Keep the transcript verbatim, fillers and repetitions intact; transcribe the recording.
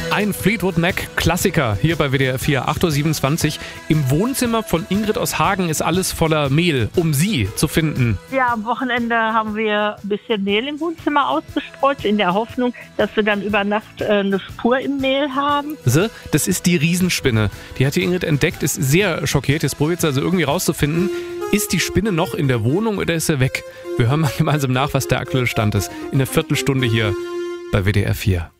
Ein Fleetwood Mac-Klassiker hier bei W D R vier, acht Uhr siebenundzwanzig. Im Wohnzimmer von Ingrid aus Hagen ist alles voller Mehl, um sie zu finden. Ja, am Wochenende haben wir ein bisschen Mehl im Wohnzimmer ausgestreut, in der Hoffnung, dass wir dann über Nacht äh, eine Spur im Mehl haben. So, das ist die Riesenspinne. Die hat die Ingrid entdeckt, ist sehr schockiert. Jetzt probiert sie also irgendwie rauszufinden, ist die Spinne noch in der Wohnung oder ist sie weg? Wir hören mal gemeinsam nach, was der aktuelle Stand ist. In einer Viertelstunde hier bei W D R vier.